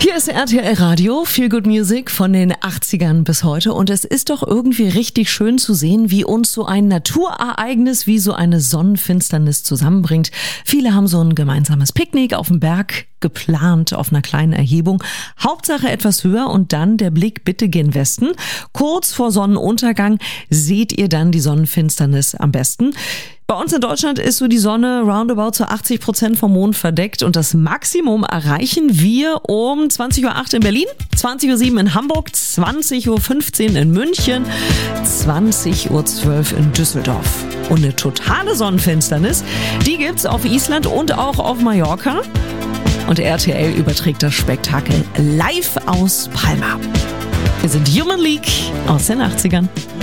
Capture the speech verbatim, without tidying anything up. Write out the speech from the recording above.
Hier ist R T L Radio, Feel Good Music von den achtzigern bis heute. Und es ist doch irgendwie richtig schön zu sehen, wie uns so ein Naturereignis wie so eine Sonnenfinsternis zusammenbringt. Viele haben so ein gemeinsames Picknick auf dem Berg geplant, auf einer kleinen Erhebung. Hauptsache etwas höher und dann der Blick bitte gen Westen. Kurz vor Sonnenuntergang seht ihr dann die Sonnenfinsternis am besten. Bei uns in Deutschland ist so die Sonne roundabout zu achtzig Prozent vom Mond verdeckt und das Maximum erreichen wir um zwanzig Uhr acht in Berlin, zwanzig Uhr sieben in Hamburg, zwanzig Uhr fünfzehn in München, zwanzig Uhr zwölf in Düsseldorf. Und eine totale Sonnenfinsternis, die gibt's auf Island und auch auf Mallorca. Und R T L überträgt das Spektakel live aus Palma. Wir sind Human League aus den achtzigern.